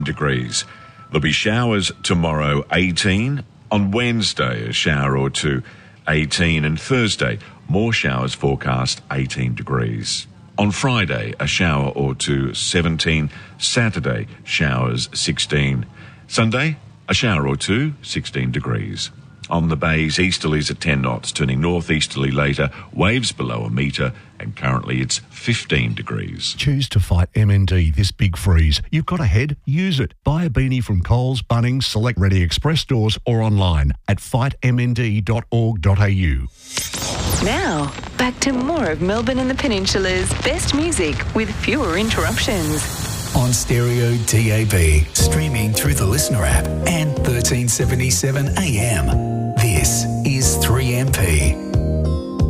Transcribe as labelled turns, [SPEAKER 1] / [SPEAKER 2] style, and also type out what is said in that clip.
[SPEAKER 1] degrees. There'll be showers tomorrow, 18. On Wednesday, a shower or two, 18. And Thursday, more showers forecast, 18 degrees. On Friday, a shower or two, 17. Saturday, showers, 16. Sunday, a shower or two, 16 degrees. On the bays, easterlies at 10 knots, turning northeasterly later, waves below a metre, and currently it's 15 degrees.
[SPEAKER 2] Choose to fight MND this big freeze. You've got a head, use it. Buy a beanie from Coles, Bunnings, Select Ready Express stores or online at fightmnd.org.au.
[SPEAKER 3] Now, back to more of Melbourne and the Peninsula's best music with fewer interruptions.
[SPEAKER 4] On stereo DAB, streaming through the Listener app and 1377 AM. This is 3MP.